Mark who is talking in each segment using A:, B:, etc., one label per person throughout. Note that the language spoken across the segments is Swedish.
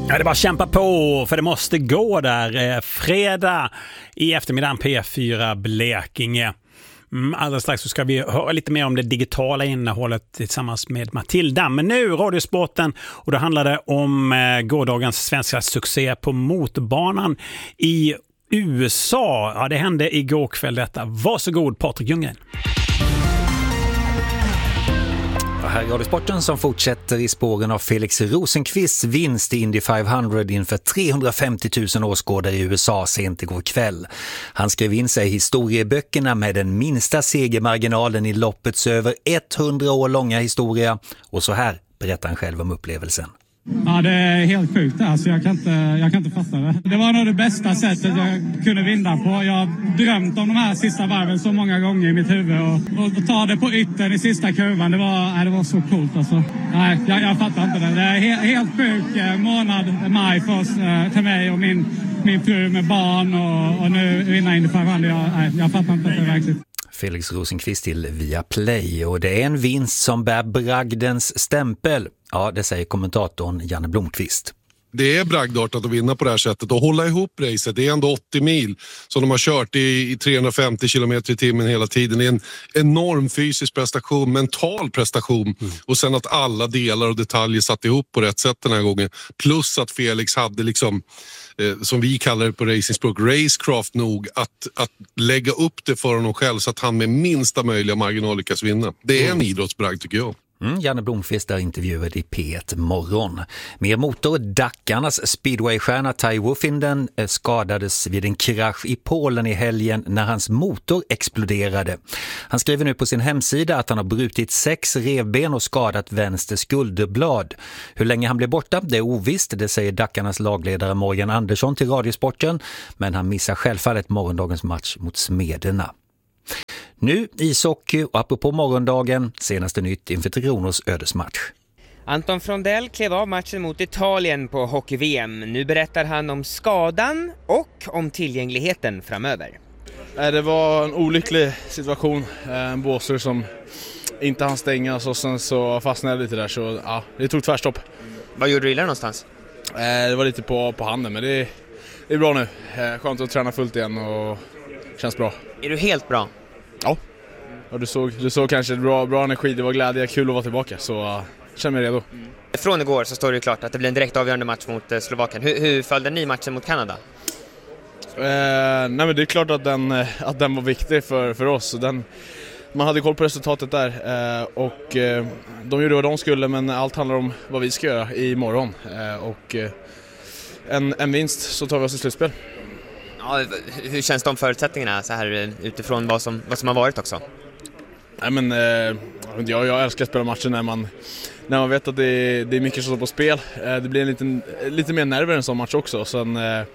A: Ja, det är bara att kämpa på, för det måste gå där. Fredag i eftermiddagen P4 Blekinge. Alldeles strax så ska vi höra lite mer om det digitala innehållet tillsammans med Matilda. Men nu Radiosporten, och då handlar det om gårdagens svenska succé på motorbanan i USA. Ja, det hände igår kväll detta. Varsågod Patrik Ljunggren.
B: Här är Radiosporten som fortsätter i spåren av Felix Rosenqvists vinst i Indy 500 inför 350 000 åskådare i USA sent igår kväll. Han skrev in sig i historieböckerna med den minsta segermarginalen i loppets över 100 år långa historia, och så här berättar han själv om upplevelsen.
C: Ja, det är helt sjukt. Alltså, jag kan inte fatta det. Det var nog det bästa sättet jag kunde vinna på. Jag har drömt om de här sista varven så många gånger i mitt huvud. Och ta det på yttern i sista kurvan, det var så coolt. Alltså. Nej, jag fattar inte det. Det är helt sjuk månad, maj för mig och min fru med barn. Och nu vinna in i 500. Jag fattar inte det verkligen.
B: Felix Rosenqvist till Viaplay, och det är en vinst som bär bragdens stämpel. Ja, det säger kommentatorn Janne Blomqvist.
D: Det är bragdartat att vinna på det här sättet och hålla ihop racet. Det är ändå 80 mil som de har kört i 350 km i timmen hela tiden. Det är en enorm fysisk prestation, mental prestation. Och sen att alla delar och detaljer satt ihop på rätt sätt den här gången. Plus att Felix hade liksom, som vi kallar det på racingspråk, racecraft nog att lägga upp det för honom själv så att han med minsta möjliga marginal lyckas vinna. Det är en idrottsbragd tycker jag.
B: Janne Blomqvist är intervjuad i P1 morgon. Mer motor. Dackarnas speedwaystjärna Ty Woffinden skadades vid en krasch i Polen i helgen när hans motor exploderade. Han skriver nu på sin hemsida att han har brutit 6 revben och skadat vänster skulderblad. Hur länge han blir borta, det är ovisst, det säger Dackarnas lagledare Morgan Andersson till Radiosporten, men han missar självfallet morgondagens match mot Smederna. Nu ishockey, och apropå morgondagen, senaste nytt inför Tronors ödesmatch.
E: Anton Frondell klev av matchen mot Italien på hockey-VM. Nu berättar han om skadan och om tillgängligheten framöver.
F: Det var en olycklig situation. En blåsare som inte hann stängas och sen så fastnade lite där, så ja, det tog tvärstopp.
E: Vad gjorde du illa någonstans?
F: Det var lite på handen, men det är bra nu. Skönt att träna fullt igen och känns bra.
E: Är du helt bra?
F: Ja. Du såg kanske bra energi, det var glädje, kul att vara tillbaka, så känner mig redo.
E: Från igår så står det klart att det blir en direkt avgörande match mot Slovakien. Hur följde ni matchen mot Kanada?
F: Nej, men det är klart att den var viktig för oss. Man hade koll på resultatet där och de gjorde vad de skulle, men allt handlar om vad vi ska göra imorgon. Och en vinst så tar vi oss i slutspel.
E: Ja, hur känns de förutsättningarna så här utifrån vad som har varit också?
F: Nej, men jag älskar att spela matcher när man vet att det är mycket som står på spel. Det blir lite mer nerver en sån match också. Sen,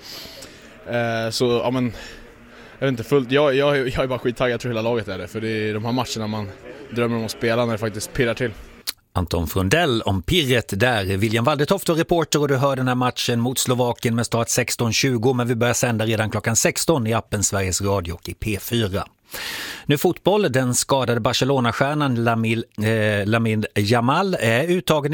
F: så ja, men jag vet inte fullt. Jag är bara skittaggad, tror hela laget är det, för det är de här matcherna man drömmer om att spela när det faktiskt pirrar till.
B: Anton Frundell om pirret där. William Waldetoft och reporter, och du hör den här matchen mot Slovakien med start 16:20, men vi börjar sända redan klockan 16 i appen Sveriges Radio och i P4. Nu fotboll. Den skadade Barcelona-stjärnan Lamine Yamal är uttagen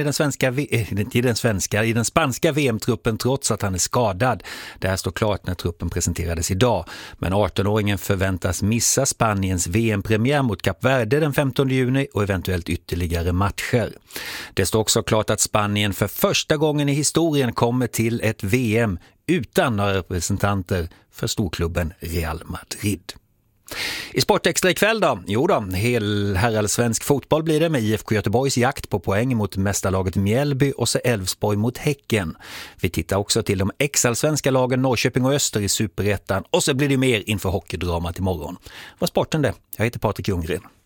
B: i den spanska VM-truppen trots att han är skadad. Det här står klart när truppen presenterades idag. Men 18-åringen förväntas missa Spaniens VM-premiär mot Kap Verde den 15 juni och eventuellt ytterligare matcher. Det står också klart att Spanien för första gången i historien kommer till ett VM utan några representanter för storklubben Real Madrid. I Sportextra ikväll då? Jo då, herrallsvensk fotboll blir det med IFK Göteborgs jakt på poäng mot mästarlaget Mjällby och så Elfsborg mot Häcken. Vi tittar också till de exallsvenska lagen Norrköping och Öster i Superettan, och så blir det mer inför hockeydramat imorgon. Vad sporten det? Jag heter Patrik Ljunggren.